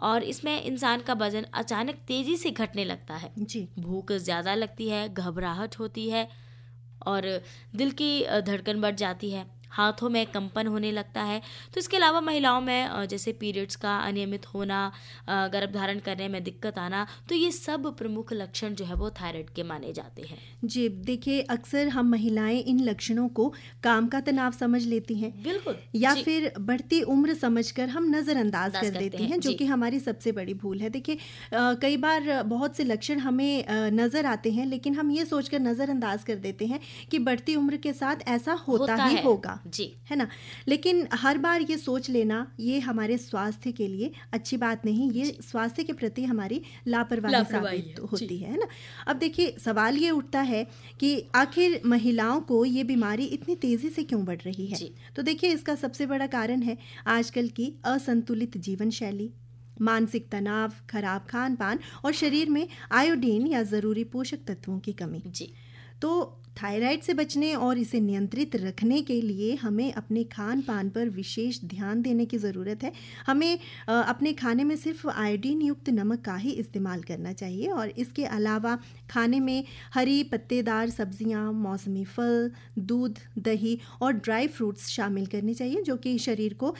और इसमें इंसान का वजन अचानक तेजी से घटने लगता है जी। भूख ज़्यादा लगती है, घबराहट होती है और दिल की धड़कन बढ़ जाती है, हाथों में कंपन होने लगता है। तो इसके अलावा महिलाओं में जैसे पीरियड्स का अनियमित होना, गर्भधारण करने में दिक्कत आना, तो ये सब प्रमुख लक्षण जो है वो थायराइड के माने जाते हैं। जी देखिए, अक्सर हम महिलाएं इन लक्षणों को काम का तनाव समझ लेती हैं, बिल्कुल, या फिर बढ़ती उम्र समझकर हम नज़रअंदाज कर देती हैं, जो जी। कि हमारी सबसे बड़ी भूल है। देखिए कई बार बहुत से लक्षण हमें नज़र आते हैं, लेकिन हम ये सोचकर नज़रअंदाज कर देते हैं कि बढ़ती उम्र के साथ ऐसा होता ही होगा, जी, है ना। लेकिन हर बार ये सोच लेना ये हमारे स्वास्थ्य के लिए अच्छी बात नहीं, ये स्वास्थ्य के प्रति हमारी लापरवाही साबित होती है ना। अब देखिए सवाल ये उठता है कि आखिर महिलाओं को ये बीमारी इतनी तेजी से क्यों बढ़ रही है। तो देखिए इसका सबसे बड़ा कारण है आजकल की असंतुलित जीवन शैली, मानसिक तनाव, खराब खान पान और शरीर में आयोडीन या ज़रूरी पोषक तत्वों की कमी। जी। तो थायराइड से बचने और इसे नियंत्रित रखने के लिए हमें अपने खान पान पर विशेष ध्यान देने की ज़रूरत है। हमें अपने खाने में सिर्फ आयोडीन युक्त नमक का ही इस्तेमाल करना चाहिए और इसके अलावा खाने में हरी पत्तेदार सब्जियां, मौसमी फल, दूध, दही और ड्राई फ्रूट्स शामिल करने चाहिए, जो कि शरीर को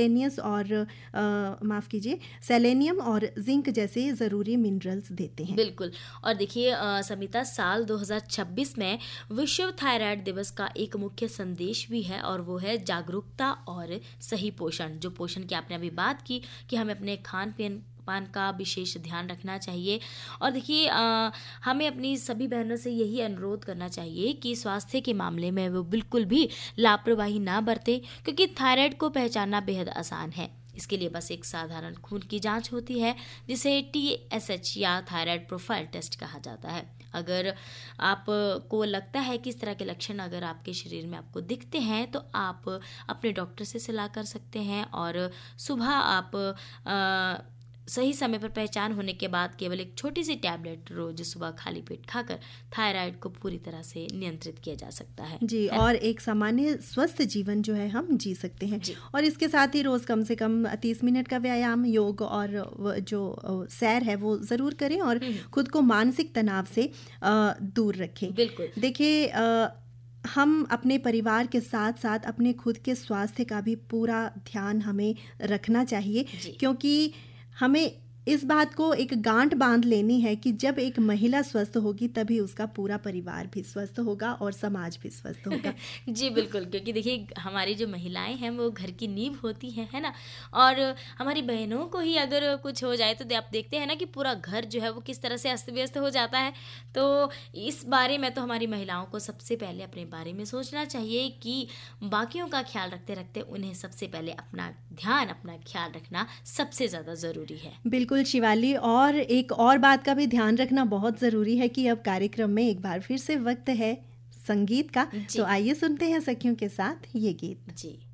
सेलेनियम और जिंक जैसे ज़रूरी मिनरल्स देते हैं। बिल्कुल। और देखिए समिता, साल 2026 में विश्व थायराइड दिवस का एक मुख्य संदेश भी है और वो है जागरूकता और सही पोषण। जो पोषण की आपने अभी बात की कि हमें अपने खान पान का विशेष ध्यान रखना चाहिए। और देखिए हमें अपनी सभी बहनों से यही अनुरोध करना चाहिए कि स्वास्थ्य के मामले में वो बिल्कुल भी लापरवाही ना बरतें, क्योंकि थायराइड को पहचानना बेहद आसान है। इसके लिए बस एक साधारण खून की जांच होती है, जिसे TSH या थायराइड प्रोफाइल टेस्ट कहा जाता है। अगर आपको लगता है कि इस तरह के लक्षण अगर आपके शरीर में आपको दिखते हैं, तो आप अपने डॉक्टर से सलाह कर सकते हैं और सुबह आप सही समय पर पहचान होने के बाद केवल एक छोटी सी टैबलेट रोज सुबह खाली पेट खाकर थायराइड को पूरी तरह से नियंत्रित किया जा सकता है जी। और एक सामान्य स्वस्थ जीवन जो है हम जी सकते हैं। और इसके साथ ही रोज कम से कम 30 मिनट का व्यायाम, योग और जो सैर है वो ज़रूर करें और खुद को मानसिक तनाव से दूर रखें। बिल्कुल। देखिए हम अपने परिवार के साथ साथ अपने खुद के स्वास्थ्य का भी पूरा ध्यान हमें रखना चाहिए, क्योंकि हमें इस बात को एक गांठ बांध लेनी है कि जब एक महिला स्वस्थ होगी तभी उसका पूरा परिवार भी स्वस्थ होगा और समाज भी स्वस्थ होगा। जी बिल्कुल, क्योंकि देखिए हमारी जो महिलाएं हैं वो घर की नींव होती हैं, है ना। और हमारी बहनों को ही अगर कुछ हो जाए तो आप देखते हैं ना कि पूरा घर जो है वो किस तरह से अस्त व्यस्त हो जाता है। तो इस बारे में तो हमारी महिलाओं को सबसे पहले अपने बारे में सोचना चाहिए कि बाकियों का ख्याल रखते रखते उन्हें सबसे पहले अपना ख्याल रखना सबसे ज़्यादा ज़रूरी है। बिल्कुल शिवाली, और एक और बात का भी ध्यान रखना बहुत ज़रूरी है कि अब कार्यक्रम में एक बार फिर से वक्त है संगीत का। तो आइए सुनते हैं सखियों के साथ ये गीत। जी।